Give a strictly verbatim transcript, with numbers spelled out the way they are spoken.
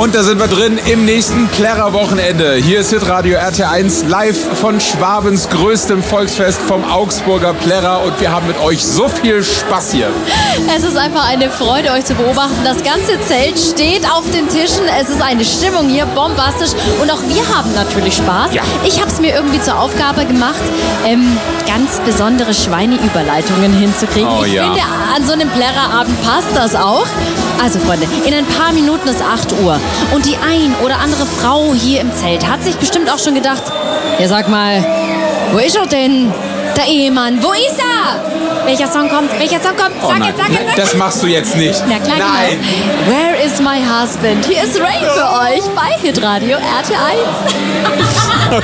Und da sind wir drin im nächsten Plärrer-Wochenende. Hier ist Hitradio R T eins live von Schwabens größtem Volksfest vom Augsburger Plärrer. Und wir haben mit euch so viel Spaß hier. Es ist einfach eine Freude, euch zu beobachten. Das ganze Zelt steht auf den Tischen. Es ist eine Stimmung hier, bombastisch. Und auch wir haben natürlich Spaß. Ja. Ich habe es mir irgendwie zur Aufgabe gemacht, ähm, ganz besondere Schweineüberleitungen hinzukriegen. Oh, ich ja. finde, an so einem Plärrerabend passt das auch. Also Freunde, in ein paar Minuten ist acht Uhr. Und die ein oder andere Frau hier im Zelt hat sich bestimmt auch schon gedacht, ja sag mal, wo ist er denn? Der Ehemann, wo ist er? Welcher Song kommt? Welcher Song kommt? Oh Sag nein, jetzt, sag jetzt, sag das machst du jetzt nicht. Na klar, Nein. genau. Where is my husband? Hier ist Ray für euch bei Hitradio R T eins.